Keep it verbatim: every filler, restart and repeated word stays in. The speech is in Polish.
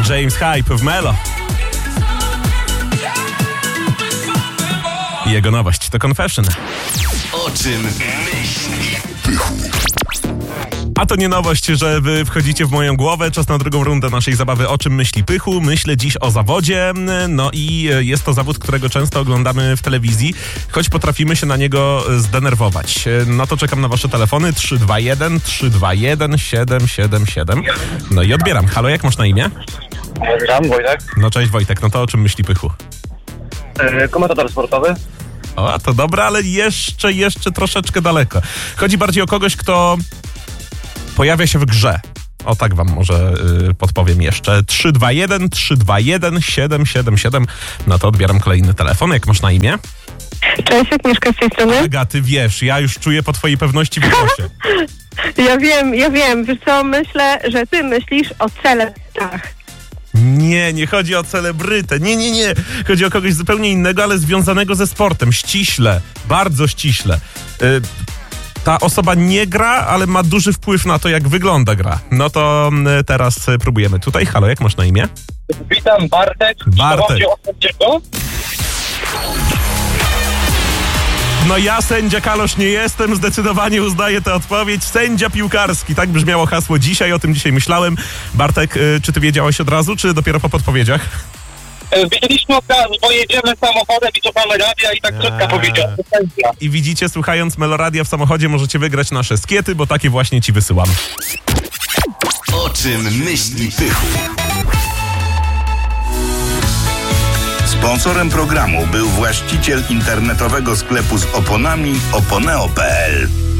James Hype w Melo. I jego nowość to Confession. O czym myśli Pychu? A to nie nowość, że wy wchodzicie w moją głowę. Czas na drugą rundę naszej zabawy O czym myśli Pychu. Myślę dziś o zawodzie. No i jest to zawód, którego często oglądamy w telewizji, choć potrafimy się na niego zdenerwować. No to czekam na wasze telefony. trzy dwa jeden trzy dwa jeden siedem siedem siedem. No i odbieram. Halo, jak masz na imię? Witam, Wojtek. No cześć Wojtek, no to o czym myśli Pychu? E, komentator sportowy. O, to dobra, ale jeszcze, jeszcze troszeczkę daleko. Chodzi bardziej o kogoś, kto pojawia się w grze. O tak wam może yy, podpowiem jeszcze. trzy dwa jeden trzy dwa jeden siedem siedem siedem. No to odbieram kolejny telefon. Jak masz na imię? Cześć, Agnieszka z tej strony. Aga, ty wiesz, ja już czuję po twojej pewności w głosie. Ja wiem, ja wiem. Wiesz co, myślę, że ty myślisz o celebrytach. Nie, nie chodzi o celebrytę. Nie, nie, nie. Chodzi o kogoś zupełnie innego, ale związanego ze sportem. Ściśle. Bardzo ściśle. Yy, Ta osoba nie gra, ale ma duży wpływ na to, jak wygląda gra. No to y, teraz y, próbujemy. Tutaj, halo, jak masz na imię? Witam, Bartek. Bartek. I to chodzi o sędziego? No ja sędzia Kalosz nie jestem, zdecydowanie uznaję tę odpowiedź. Sędzia piłkarski, tak brzmiało hasło dzisiaj, o tym dzisiaj myślałem. Bartek, y, czy ty wiedziałeś od razu, czy dopiero po podpowiedziach? E, Widzieliśmy od razu, bo jedziemy samochodem i cofamy radia i tak krótka powiedział. I widzicie, słuchając Meloradia w samochodzie możecie wygrać nasze skiety, bo takie właśnie ci wysyłam. O czym myśli Pychu? Sponsorem programu był właściciel internetowego sklepu z oponami oponeo kropka pe el.